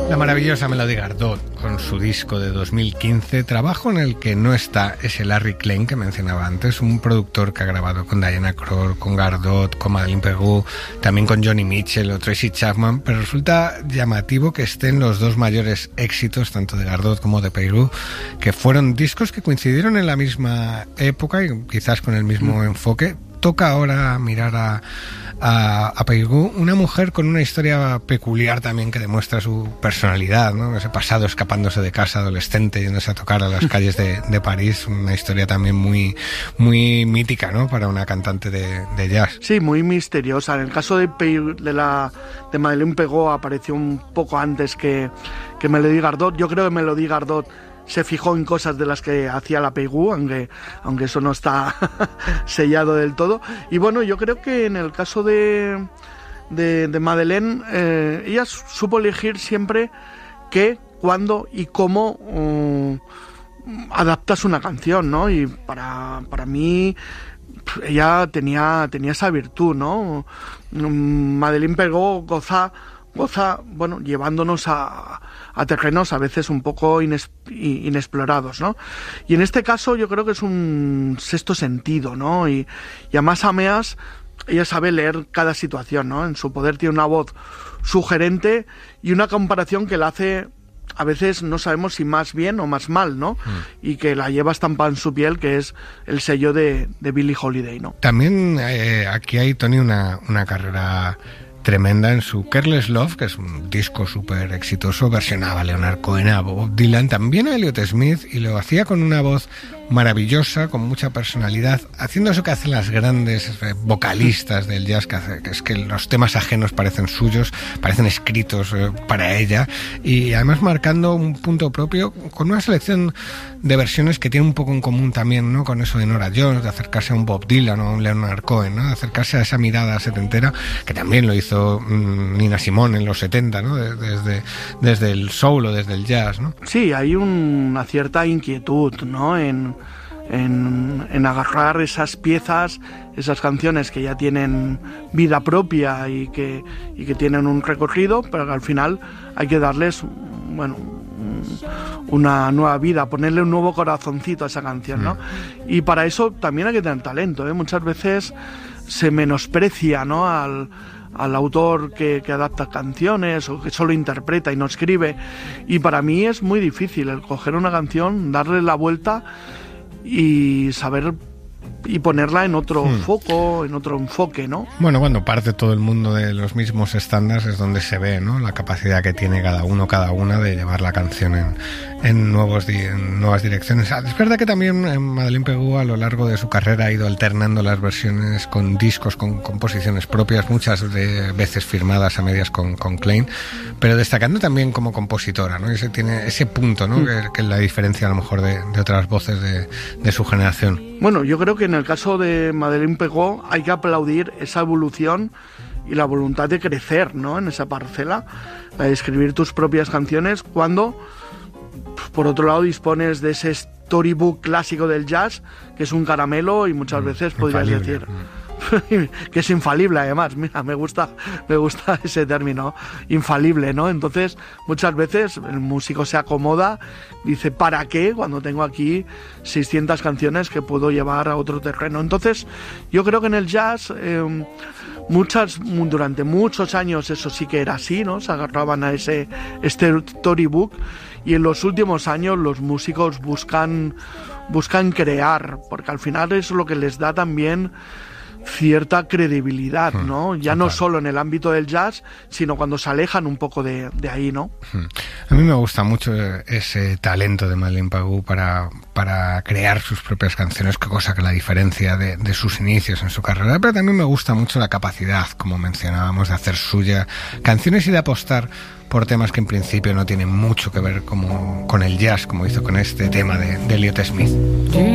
La maravillosa Melody Gardot con su disco de 2015, trabajo en el que no está ese Larry Klein que mencionaba antes, un productor que ha grabado con Diana Krall, con Gardot, con Madeleine Peyroux, también con Johnny Mitchell o Tracy Chapman, pero resulta llamativo que estén los dos mayores éxitos, tanto de Gardot como de Peyroux, que fueron discos que coincidieron en la misma época y quizás con el mismo enfoque. Toca ahora mirar a Peyroux, una mujer con una historia peculiar también que demuestra su personalidad, ¿no? Ese pasado escapándose de casa adolescente, yéndose a tocar a las calles de París, una historia también muy, muy mítica, ¿no? Para una cantante de jazz. Sí, muy misteriosa. En el caso de Madeleine Peyroux apareció un poco antes que Melody Gardot. Yo creo que Melody Gardot se fijó en cosas de las que hacía la Peyroux, aunque eso no está sellado del todo. Y bueno, yo creo que en el caso de Madeleine, ella supo elegir siempre qué, cuándo y cómo adaptas una canción, ¿no? Y para mí ella tenía esa virtud, ¿no? Madeleine Peyroux goza, bueno, llevándonos a terrenos a veces un poco inexplorados, ¿no? Y en este caso yo creo que es un sexto sentido, ¿no? Y a más a meas ella sabe leer cada situación, ¿no? En su poder tiene una voz sugerente y una comparación que la hace, a veces no sabemos si más bien o más mal, ¿no? Y que la lleva estampada en su piel, que es el sello de Billie Holiday, ¿no? También aquí hay, Tony, una carrera tremenda en su Careless Love, que es un disco súper exitoso. Versionaba a Leonard Cohen, a Bob Dylan, también a Elliott Smith, y lo hacía con una voz maravillosa, con mucha personalidad, haciendo eso que hacen las grandes vocalistas del jazz, que es que los temas ajenos parecen suyos, parecen escritos para ella, y además marcando un punto propio con una selección de versiones que tiene un poco en común también, ¿no? Con eso de Nora Jones, de acercarse a un Bob Dylan o a un Leonard Cohen, ¿no? De acercarse a esa mirada setentera, que también lo hizo Nina Simone en los 70, ¿no? Desde el soul o desde el jazz, ¿no? Sí, hay una cierta inquietud, ¿no? En agarrar esas piezas, esas canciones que ya tienen vida propia y que tienen un recorrido, pero que al final hay que darles, bueno, una nueva vida, ponerle un nuevo corazoncito a esa canción, ¿no? Y para eso también hay que tener talento, ¿eh? Muchas veces se menosprecia, ¿no? al autor que adapta canciones o que solo interpreta y no escribe, y para mí es muy difícil el coger una canción, darle la vuelta y saber y ponerla en otro foco, en otro enfoque, ¿no? Bueno, cuando parte todo el mundo de los mismos estándares es donde se ve, ¿no? La capacidad que tiene cada una de llevar la canción en nuevas direcciones. Es verdad que también Madeleine Peyroux a lo largo de su carrera ha ido alternando las versiones con discos, con composiciones propias, muchas veces firmadas a medias con Klein, pero destacando también como compositora, ¿no? Tiene ese punto, ¿no? Que la diferencia a lo mejor de otras voces de su generación. Bueno, yo creo que en el caso de Madeleine Peyroux hay que aplaudir esa evolución y la voluntad de crecer, ¿no? En esa parcela, la de escribir tus propias canciones, cuando por otro lado dispones de ese storybook clásico del jazz, que es un caramelo y muchas veces podrías decir que es infalible. Además, mira, me gusta ese término, infalible, ¿no? Entonces muchas veces el músico se acomoda, dice, ¿para qué? Cuando tengo aquí 600 canciones que puedo llevar a otro terreno. Entonces yo creo que en el jazz durante muchos años eso sí que era así, ¿no? Se agarraban a ese storybook, y en los últimos años los músicos buscan crear, porque al final es lo que les da también cierta credibilidad, ¿no? Ya no solo en el ámbito del jazz, sino cuando se alejan un poco de ahí, ¿no? A mí me gusta mucho ese talento de Madeleine Peyroux para crear sus propias canciones, que cosa que la diferencia de sus inicios en su carrera, pero también me gusta mucho la capacidad, como mencionábamos, de hacer suya canciones y de apostar por temas que en principio no tienen mucho que ver con el jazz, como hizo con este tema de Elliott Smith.